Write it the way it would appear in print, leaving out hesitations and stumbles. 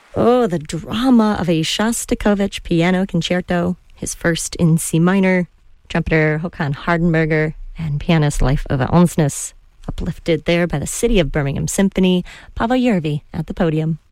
Oh, the drama of a Shostakovich piano concerto, his first in C minor, trumpeter Håkan Hardenberger, and pianist Leif Ove Ansnes. Uplifted there by the City of Birmingham Symphony, Paavo Järvi at the podium.